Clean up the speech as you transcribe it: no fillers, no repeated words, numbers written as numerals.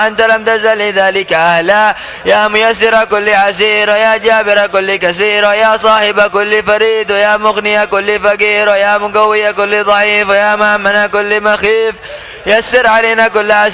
أنت لم تزل لذلك أهلا. يا ميسر كل عسير ويا جابر كل كثير ويا صاحب كل فريد ويا مغني كل فقير ويا مقوي كل ضعيف ويا مأمن كل مخيف. يسر علينا كل عسير